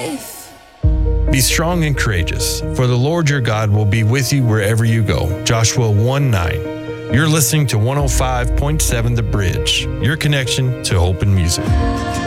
life. Be strong and courageous, for the Lord your God will be with you wherever you go. Joshua 1:9. You're listening to 105.7 The Bridge, your connection to hope and music.